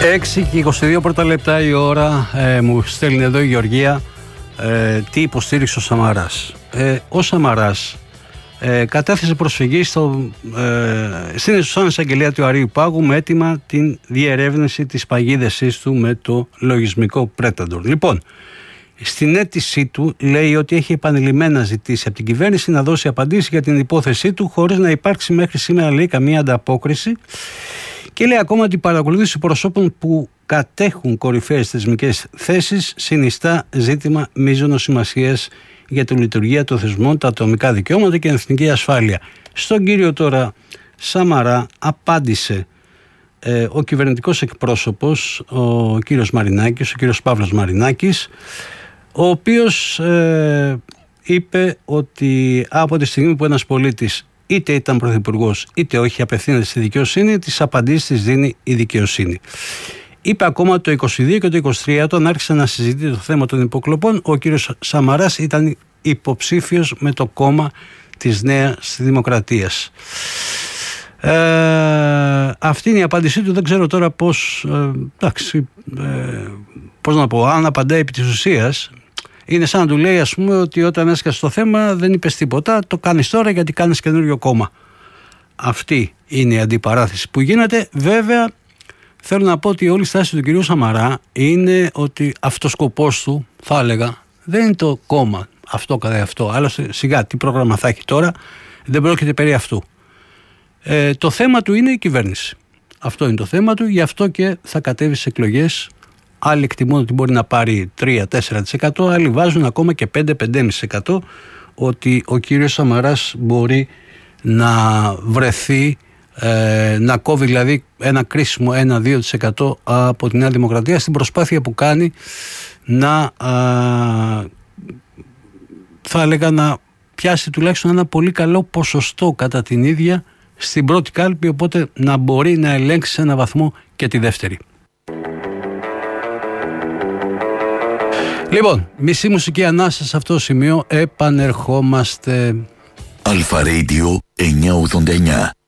6 και 22 πρώτα λεπτά η ώρα. Μου στέλνει εδώ η Γεωργία τι υποστήριξε ο Σαμαράς. Ο Σαμαράς κατέθεσε προσφυγή στην Ινστιτούτο Εισαγγελία του Αρείου Πάγου με αίτημα την διερεύνηση της παγίδευσής του με το λογισμικό Predator. Λοιπόν, στην αίτησή του λέει ότι έχει επανειλημμένα ζητήσει από την κυβέρνηση να δώσει απαντήσεις για την υπόθεσή του, χωρίς να υπάρξει μέχρι σήμερα, λέει, καμία ανταπόκριση. Και λέει ακόμα ότι η παρακολούθηση προσώπων που κατέχουν κορυφαίες θεσμικές θέσεις συνιστά ζήτημα μείζωνος σημασίας για τη λειτουργία των θεσμών, τα ατομικά δικαιώματα και την εθνική ασφάλεια. Στον κύριο τώρα Σαμαρά απάντησε ο κυβερνητικός εκπρόσωπος, ο κύριος Μαρινάκης, ο κύριος Παύλος Μαρινάκης, ο οποίος είπε ότι από τη στιγμή που ένας πολίτης είτε ήταν πρωθυπουργός είτε όχι απευθύνεται στη δικαιοσύνη, τις απαντήσεις τις δίνει η δικαιοσύνη. Είπε ακόμα το 22 και το 23, όταν άρχισε να συζητεί το θέμα των υποκλοπών, ο κύριος Σαμαράς ήταν υποψήφιος με το κόμμα της Νέας Δημοκρατίας. Αυτή είναι η απάντησή του. Δεν ξέρω τώρα πώς να πω, αν απαντάει επί της ουσίας. Είναι σαν να του λέει, ας πούμε, ότι όταν έσκασε το θέμα δεν είπες τίποτα, το κάνεις τώρα γιατί κάνεις καινούριο κόμμα. Αυτή είναι η αντιπαράθεση που γίνεται. Βέβαια, θέλω να πω ότι όλη η στάση του κυρίου Σαμαρά είναι ότι αυτός σκοπός του, θα έλεγα, δεν είναι το κόμμα αυτό κατά αυτό. Άλλωστε, σιγά, τι πρόγραμμα θα έχει τώρα, δεν πρόκειται περί αυτού. Το θέμα του είναι η κυβέρνηση. Αυτό είναι το θέμα του, γι' αυτό και θα κατέβει στις εκλογές. Άλλοι εκτιμούν ότι μπορεί να πάρει 3-4%, άλλοι βάζουν ακόμα και 5-5,5% ότι ο κύριος Σαμαράς μπορεί να βρεθεί, να κόβει δηλαδή ένα κρίσιμο 1-2% από τη Νέα Δημοκρατία στην προσπάθεια που κάνει να, θα έλεγα, να πιάσει τουλάχιστον ένα πολύ καλό ποσοστό κατά την ίδια στην πρώτη κάλπη, οπότε να μπορεί να ελέγξει σε ένα βαθμό και τη δεύτερη. Λοιπόν, μισή μουσική ανάσα σε αυτό το σημείο, επανερχόμαστε. Αλφα Radio 989.